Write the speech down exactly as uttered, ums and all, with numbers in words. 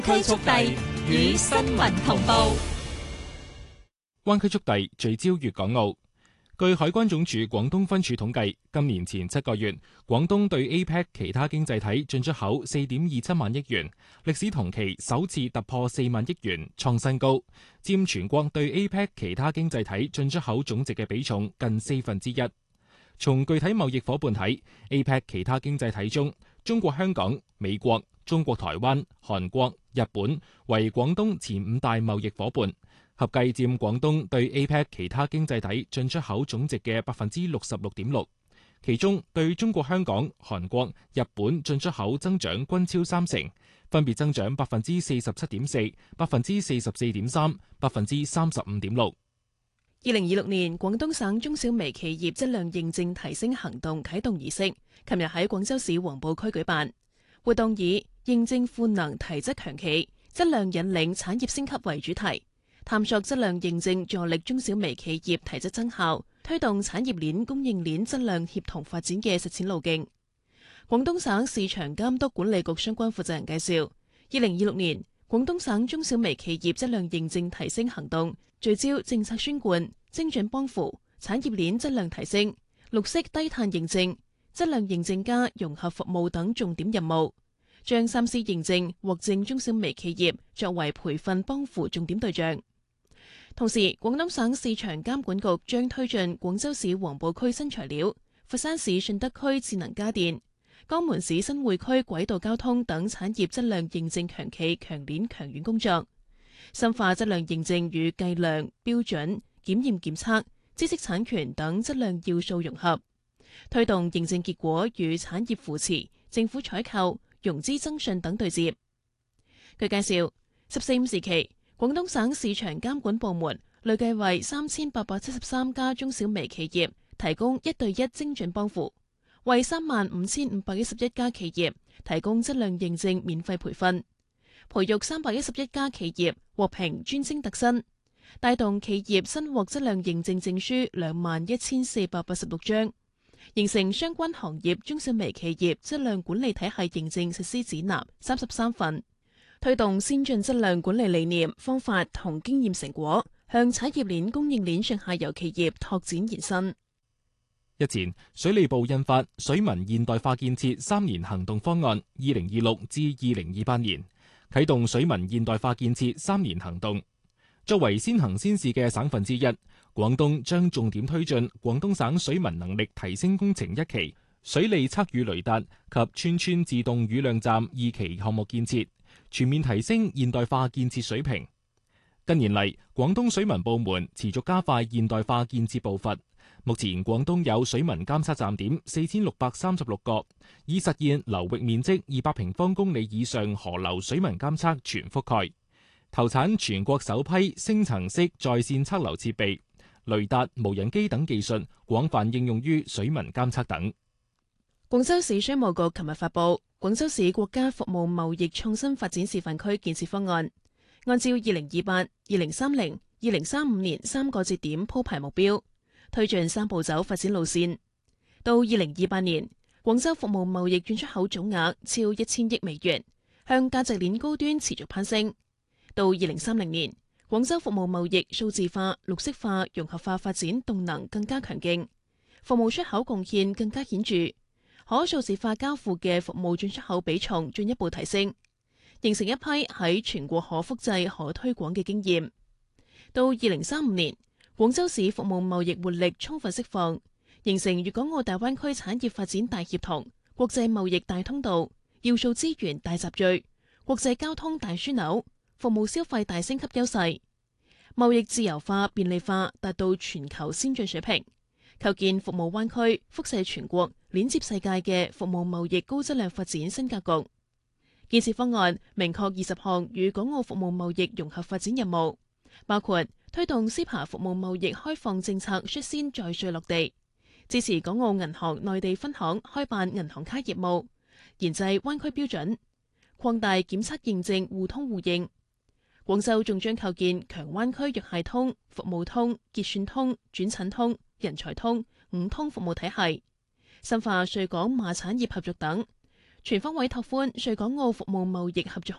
區速遞與新聞同步。 灣區速遞聚焦粵港澳。據海關總署廣東分處統計，今年前七個月，廣東對 A P E C 其他經濟體進出口四點二七萬億元，歷史同期首次突破四萬億元，創新高，佔全國對 A P E C 其他經濟體進出口總值嘅比重近四分之一。從具體貿易夥伴睇 ，A P E C 其他經濟體中，中國香港、美國、中國台灣、韓國、日本為廣東前五大貿易夥伴。合計佔廣東對 A P E C 其他經濟體進出口總值嘅百分之六十六點六，其中對中國香港、韓國、日本進出口增長均超三成，分別增長百分之四十七點四、百分之四十四點三、百分之三十五點六。 二零二六年廣東省中小微企業質量認證提升行動啟動儀式，琴日喺廣州市黃埔區舉辦。活動以認證賦能提質強企，質量引領產業升級為主題。探索質量認證助力中小微企業提質增效，推動產業鏈供應鏈質量協同發展嘅實踐路徑。廣東省市場監督管理局相關負責人介紹，二零二六年廣東省中小微企業質量認證提升行動聚焦政策宣貫、精準幫扶、產業鏈質量提升、綠色低碳認證、質量認證加融合服務等重點任務，將三 C 認證獲證中小微企業作為培訓幫扶重點對象。同時，廣東省市場監管局將推進廣州市黃埔區新材料、佛山市順德區智能家電、江門市新會區軌道交通等產業質量認證強企強鏈強軟工作，深化質量認證與計量、標準、檢驗檢測、知識產權等質量要素融合，推動認證結果與產業扶持、政府採購、融資增信等對接。據介紹，十四五時期，廣東省市場監管部門累計為三千八百七十三家中小微企業提供一對一精準幫扶，為三萬五千五百一十一家企業提供質量認證免費培訓，培育三百一十一家企業獲評專精特新，帶動企業新獲質量認證證書兩萬一千四百八十六張，形成相關行業中小微企業質量管理體系認證實施指南三十三份。推動先進質量管理理念、方法同經驗成果，向產業鏈供應鏈上下游企業拓展延伸。 日前，水利部印發《水文現代化建設三年行動方案（二零二六至二零二八年）》，啟動水文現代化建設三年行動。作為先行先試嘅省份之一，廣東將重點推進廣東省水文能力提升工程一期、水利測雨雷達及村村自動雨量站二期項目建設，全面提升現代化建設水平。近年嚟，廣東水文部門持續加快現代化建設步伐。目前，廣東有水文監測站點四千六百三十六個，已實現流域面積二百平方公里以上河流水文監測全覆蓋。投產全國首批升層式在線測流設備、雷達、無人機等技術，廣泛應用於水文監測等。 廣州市商務局琴日發布廣州市國家服務貿易創新發展示範區建設方案，按照二零二八、二零三零、二零三五年三個節點鋪排目標，推進三步走發展路線。到二零二八年，廣州服務貿易進出口總額超一千億美元，向價值鏈高端持續攀升。到二零三零年，廣州服務貿易數字化、綠色化、融合化發展動能更加強勁，服務出口貢獻更加顯著。可數字化交付嘅服務進出口比重進一步提升，形成一批喺全國可複製、可推廣嘅經驗。到二零三五年，廣州市服務貿易活力充分釋放，形成粵港澳大灣區產業發展大協同、國際貿易大通道、要素資源大集聚、國際交通大樞紐、服務消費大升級優勢，貿易自由化便利化達到全球先進水平。構建服務灣區、輻射全國、鏈接世界嘅服務貿易高質量發展新格局。建設方案明確二十項與港澳服務貿易融合發展任務，包括推動 C E P A 服務貿易開放政策率先在穗落地，支持港澳銀行內地分行開辦銀行卡業務，研製灣區標準，擴大檢測認證互通互認。廣州仲將構建強灣區藥械通、服務通、結算通、轉診通、人才通五通服務體系，深化穗港馬產業合作等，全方位拓寬穗港澳服務貿易合作